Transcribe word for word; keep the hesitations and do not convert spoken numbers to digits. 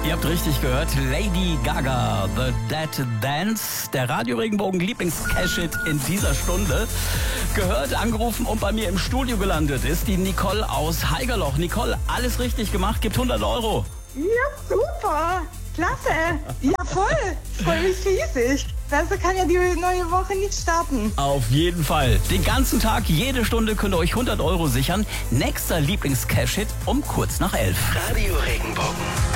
Ihr habt richtig gehört, Lady Gaga, The Dead Dance, der Radio Regenbogen Lieblings-Cash-Hit in dieser Stunde. Gehört, angerufen und bei mir im Studio gelandet ist die Nicole aus Haigerloch. Nicole, alles richtig gemacht, gibt hundert Euro. Ja, super, klasse, ja voll, ich freue mich riesig. Besser kann ja die neue Woche nicht starten. Auf jeden Fall. Den ganzen Tag, jede Stunde könnt ihr euch hundert Euro sichern. Nächster Lieblings-Cash-Hit um kurz nach elf. Radio Regenbogen.